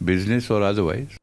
business or otherwise.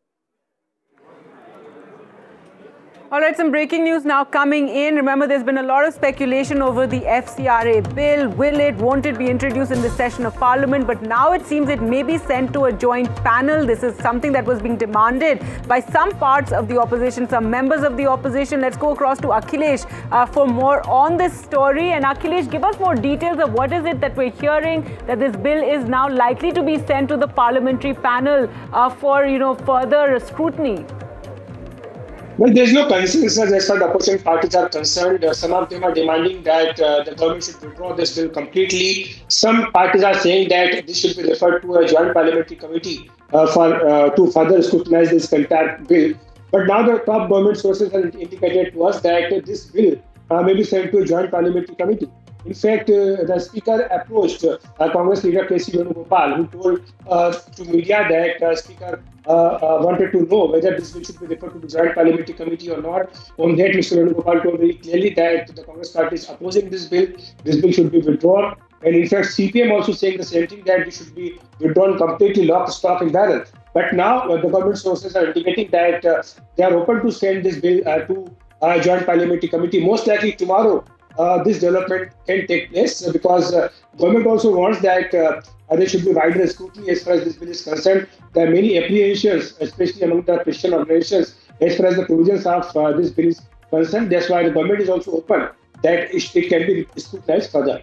All right, some breaking news now coming in. Remember, there's been a lot of speculation over the FCRA bill. Will it, won't it be introduced in this session of Parliament? But now it seems it may be sent to a joint panel. This is something that was being demanded by some parts of the opposition, some members of the opposition. Let's go across to Akhilesh for more on this story. And Akhilesh, give us more details of what is it that we're hearing that this bill is now likely to be sent to the parliamentary panel for, further scrutiny. Well, there's no consensus as far as the opposition parties are concerned. Some of them are demanding that the government should withdraw this bill completely. Some parties are saying that this should be referred to a joint parliamentary committee to further scrutinize this entire bill. But now the top government sources have indicated to us that this bill may be sent to a joint parliamentary committee. In fact, the Speaker approached Congress leader K.C. Venugopal, who told to media that Speaker wanted to know whether this bill should be referred to the Joint Parliamentary Committee or not. On that, Mr. Venugopal told very clearly that the Congress party is opposing this bill. This bill should be withdrawn. And in fact, CPM also saying the same thing, that it should be withdrawn completely, lock, stock and barrel. But now the government sources are indicating that they are open to send this bill to a Joint Parliamentary Committee. Most likely tomorrow, this development can take place because government also wants that there should be wider scrutiny as far as this bill is concerned. There are many apprehensions, especially among the Christian organizations, as far as the provisions of this bill is concerned. That's why the government is also open that it can be scrutinized further.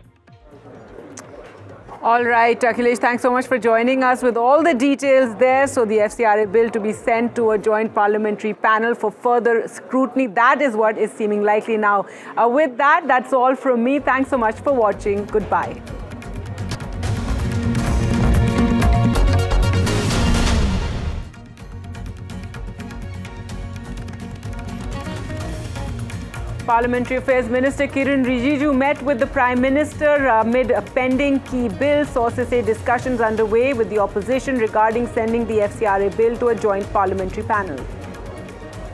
All right, Akhilesh, thanks so much for joining us with all the details there. So the FCRA bill to be sent to a joint parliamentary panel for further scrutiny. That is what is seeming likely now. With that, that's all from me. Thanks so much for watching. Goodbye. Parliamentary Affairs Minister Kiren Rijiju met with the Prime Minister amid a pending key bill. Sources say discussions underway with the opposition regarding sending the FCRA bill to a joint parliamentary panel.